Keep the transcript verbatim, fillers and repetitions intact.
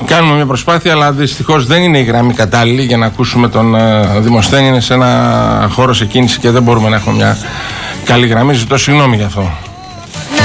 Κάνουμε μια προσπάθεια, αλλά δυστυχώς δεν είναι η γραμμή κατάλληλη για να ακούσουμε τον uh, Δημοσθένη. Είναι σε ένα χώρο σε κίνηση και δεν μπορούμε να έχουμε μια καλή γραμμή. Ζητώ συγγνώμη γι' αυτό.